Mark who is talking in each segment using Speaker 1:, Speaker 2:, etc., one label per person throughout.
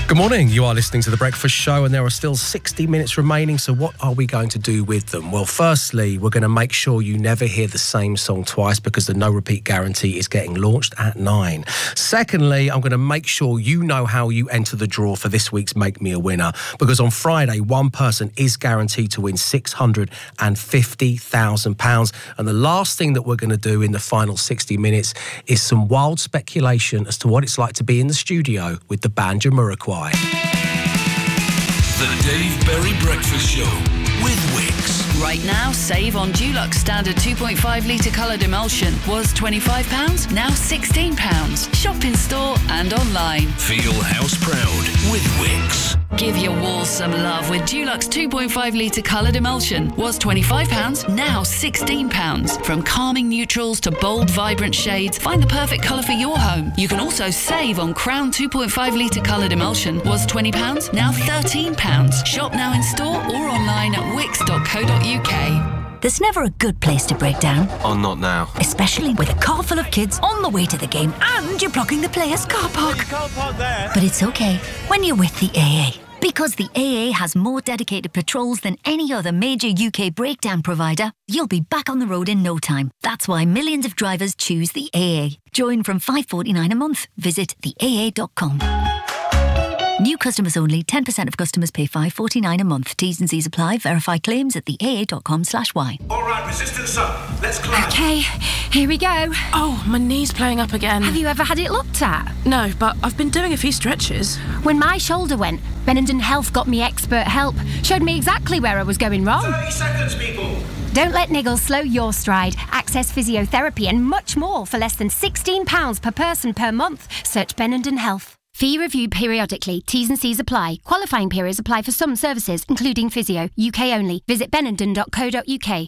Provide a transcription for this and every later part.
Speaker 1: Good morning. You are listening to The Breakfast Show and there are still 60 minutes remaining, so what are we going to do with them? Well, firstly, we're going to make sure you never hear the same song twice because the no repeat guarantee is getting launched at 9. Secondly, I'm going to make sure you know how you enter the draw for this week's Make Me a Winner, because on Friday, one person is guaranteed to win £650,000. And the last thing that we're going to do in the final 60 minutes is some wild speculation as to what it's like to be in the studio with the band Jamiroquai.
Speaker 2: The Dave Berry Breakfast Show with Wix.
Speaker 3: Right now, save on Dulux Standard 2.5 litre coloured emulsion. Was £25, now £16. Shop in store and online.
Speaker 2: Feel house proud with Wix.
Speaker 3: Give your walls some love with Dulux 2.5 litre coloured emulsion. Was £25, now £16. From calming neutrals to bold, vibrant shades, find the perfect colour for your home. You can also save on Crown 2.5 litre coloured emulsion. Was £20, now £13. Shop now in store or online at wix.co.uk.
Speaker 4: There's never a good place to break down.
Speaker 5: Oh, not now.
Speaker 4: Especially with a car full of kids on the way to the game and you're blocking the players' car park.
Speaker 6: You can't park there.
Speaker 4: But it's okay when you're with the AA. Because the AA has more dedicated patrols than any other major UK breakdown provider, you'll be back on the road in no time. That's why millions of drivers choose the AA. Join from $5.49 a month. Visit theaa.com. New customers only. 10% of customers pay $5.49 a month. T's and C's apply. Verify claims at theaa.com/y.
Speaker 6: All right, resistance up. Let's climb.
Speaker 7: Okay, here we go.
Speaker 8: Oh, my knee's playing up again.
Speaker 7: Have you ever had it looked at?
Speaker 8: No, but I've been doing a few stretches.
Speaker 7: When my shoulder went, Benenden Health got me expert help. Showed me exactly where I was going wrong.
Speaker 6: 30 seconds, people.
Speaker 7: Don't let niggles slow your stride. Access physiotherapy and much more for less than £16 per person per month. Search Benenden Health. Fee reviewed periodically. T's and C's apply. Qualifying periods apply for some services, including physio. UK only. Visit benenden.co.uk.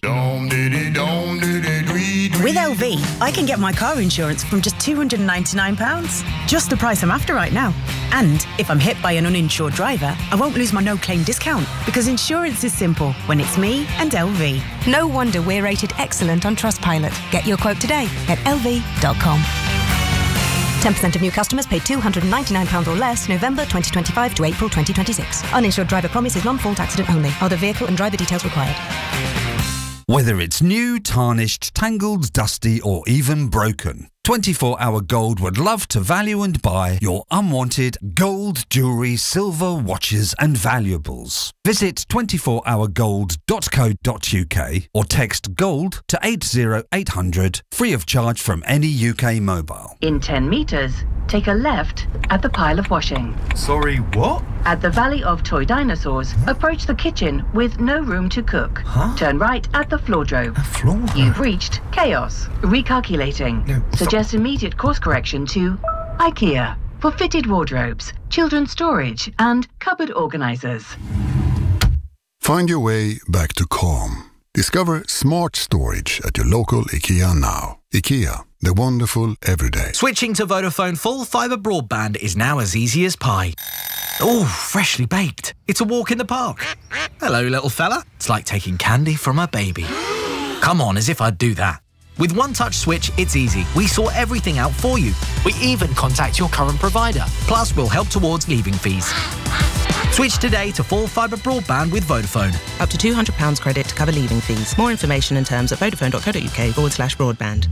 Speaker 9: With LV, I can get my car insurance from just £299. Just the price I'm after right now. And if I'm hit by an uninsured driver, I won't lose my no-claim discount because insurance is simple when it's me and LV.
Speaker 10: No wonder we're rated excellent on Trustpilot. Get your quote today at lv.com. 10% of new customers paid £299 or less November 2025 to April 2026. Uninsured driver promise is non-fault accident only. Other vehicle and driver details required.
Speaker 11: Whether it's new, tarnished, tangled, dusty or even broken, 24 Hour Gold would love to value and buy your unwanted gold, jewellery, silver, watches and valuables. Visit 24hourgold.co.uk or text GOLD to 80800 free of charge from any UK mobile.
Speaker 12: In 10 metres, take a left at the pile of washing.
Speaker 5: Sorry, what?
Speaker 12: At the Valley of Toy Dinosaurs, approach the kitchen with no room to cook.
Speaker 5: Huh?
Speaker 12: Turn right at the floordrome.
Speaker 5: A floor?
Speaker 12: You've reached chaos. Recalculating.
Speaker 5: No,
Speaker 12: Suggest immediate course correction to IKEA for fitted wardrobes, children's storage and cupboard organisers.
Speaker 13: Find your way back to calm. Discover smart storage at your local IKEA now. IKEA, the wonderful everyday.
Speaker 14: Switching to Vodafone full fibre broadband is now as easy as pie. Oh, freshly baked. It's a walk in the park. Hello, little fella. It's like taking candy from a baby. Come on, as if I'd do that. With One Touch Switch, it's easy. We sort everything out for you. We even contact your current provider. Plus, we'll help towards leaving fees. Switch today to full fibre broadband with Vodafone.
Speaker 8: Up to £200 credit to cover leaving fees. More information and terms at vodafone.co.uk/broadband.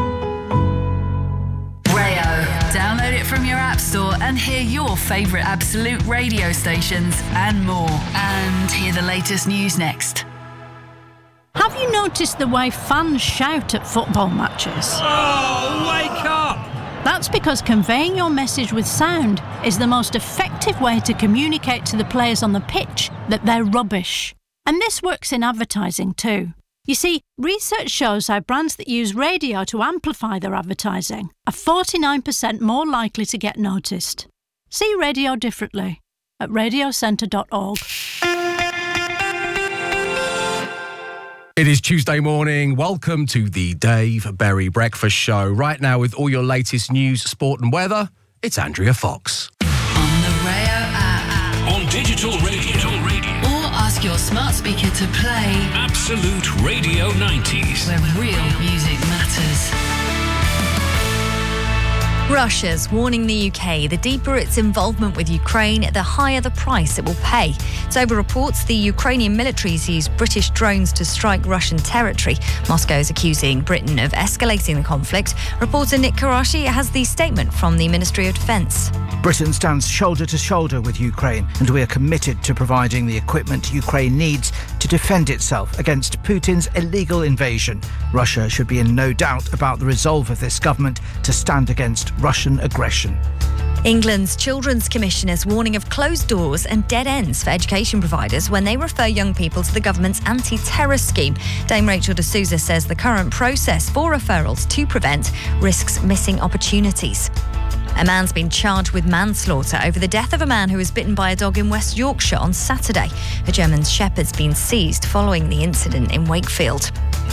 Speaker 3: Rayo. Download it from your app store and hear your favourite Absolute radio stations and more. And hear the latest news next.
Speaker 15: Have you noticed the way fans shout at football matches?
Speaker 6: Oh, wake up!
Speaker 15: That's because conveying your message with sound is the most effective way to communicate to the players on the pitch that they're rubbish. And this works in advertising too. You see, research shows how brands that use radio to amplify their advertising are 49% more likely to get noticed. See radio differently at radiocentre.org.
Speaker 1: It is Tuesday morning. Welcome to the Dave Berry Breakfast Show. Right now with all your latest news, sport and weather, it's Andrea Fox.
Speaker 3: On the Rayo app.
Speaker 2: On digital radio.
Speaker 3: Or ask your smart speaker to play
Speaker 2: Absolute Radio 90s.
Speaker 3: where real music matters.
Speaker 5: Russia's warning the UK the deeper its involvement with Ukraine, the higher the price it will pay. Sober reports the Ukrainian military's used British drones to strike Russian territory. Moscow is accusing Britain of escalating the conflict. Reporter Nick Karashi has the statement from the Ministry of Defence.
Speaker 16: Britain stands shoulder to shoulder with Ukraine, and we are committed to providing the equipment Ukraine needs to defend itself against Putin's illegal invasion. Russia should be in no doubt about the resolve of this government to stand against Russian aggression.
Speaker 5: England's Children's Commission is warning of closed doors and dead ends for education providers when they refer young people to the government's anti-terror scheme. Dame Rachel de Souza says the current process for referrals to prevent risks missing opportunities. A man's been charged with manslaughter over the death of a man who was bitten by a dog in West Yorkshire on Saturday. A German shepherd's been seized following the incident in Wakefield.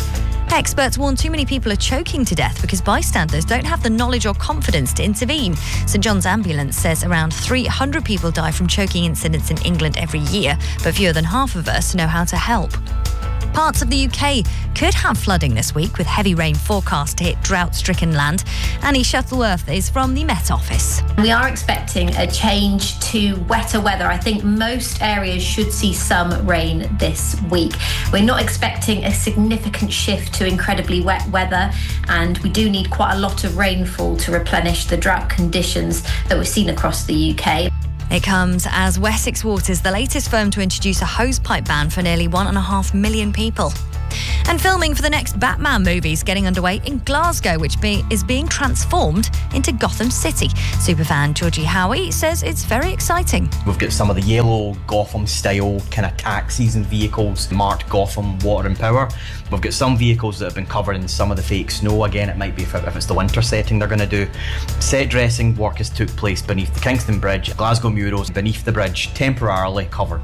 Speaker 5: Experts warn too many people are choking to death because bystanders don't have the knowledge or confidence to intervene. St John's Ambulance says around 300 people die from choking incidents in England every year, but fewer than half of us know how to help. Parts of the UK could have flooding this week, with heavy rain forecast to hit drought-stricken land. Annie Shuttleworth is from the Met Office.
Speaker 17: We are expecting a change to wetter weather. I think most areas should see some rain this week. We're not expecting a significant shift to incredibly wet weather, and we do need quite a lot of rainfall to replenish the drought conditions that we've seen across the UK.
Speaker 5: It comes as Wessex Water's the latest firm to introduce a hosepipe ban for nearly 1.5 million people. And filming for the next Batman movie is getting underway in Glasgow, which is being transformed into Gotham City. Superfan Georgie Howie says it's very exciting.
Speaker 18: We've got some of the yellow Gotham-style kind of taxis and vehicles marked Gotham, Water and Power. We've got some vehicles that have been covered in some of the fake snow. Again, it might be if it's the winter setting they're going to do. Set dressing work has took place beneath the Kingston Bridge. Glasgow murals beneath the bridge, temporarily covered.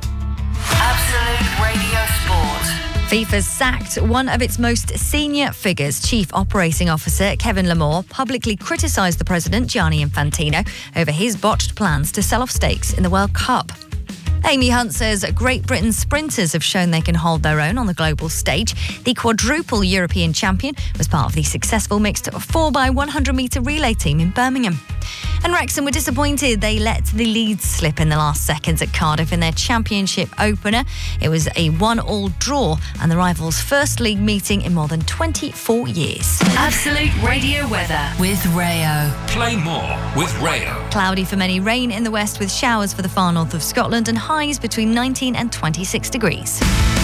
Speaker 2: Absolute Radio Sport.
Speaker 5: FIFA's sacked one of its most senior figures. Chief Operating Officer Kevin Lamore publicly criticised the president, Gianni Infantino, over his botched plans to sell off stakes in the World Cup. Amy Hunt says Great Britain's sprinters have shown they can hold their own on the global stage. The quadruple European champion was part of the successful mixed 4x100-metre relay team in Birmingham. And Wrexham were disappointed they let the lead slip in the last seconds at Cardiff in their championship opener. It was a 1-1 draw and the rivals' first league meeting in more than 24 years.
Speaker 3: Absolute Radio weather with Rayo.
Speaker 2: Play more with Rayo.
Speaker 5: Cloudy for many, rain in the west with showers for the far north of Scotland and highs between 19 and 26 degrees.